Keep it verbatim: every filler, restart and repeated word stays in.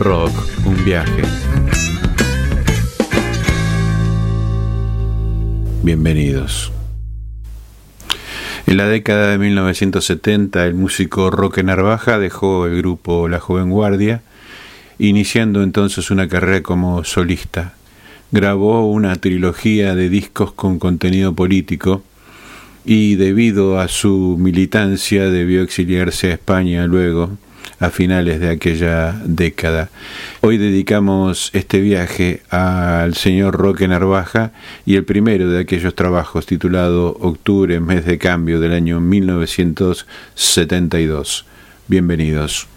Rock, un viaje. Bienvenidos. En la década de mil novecientos setenta, el músico Roque Narvaja dejó el grupo La Joven Guardia, iniciando entonces una carrera como solista. Grabó una trilogía de discos con contenido político y debido a su militancia debió exiliarse a España luego, a finales de aquella década. Hoy dedicamos este viaje al señor Roque Narvaja y el primero de aquellos trabajos, titulado Octubre, mes de cambio, del año mil novecientos setenta y dos. Bienvenidos.